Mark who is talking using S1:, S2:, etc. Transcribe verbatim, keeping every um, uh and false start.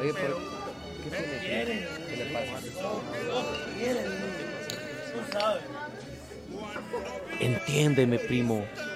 S1: Oye, pero ¿qué tiene? ¿Qué le pasa?
S2: Tú sabes.
S1: Entiéndeme, primo.